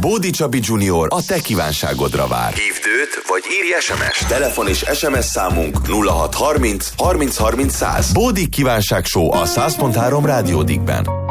Bódi Csabi Junior a te kívánságodra vár. Hívd őt, vagy írj SMS-t. Telefon és SMS számunk 0630 30 30 100. Bódi Kívánság Show a 100.3 Rádió Dickben.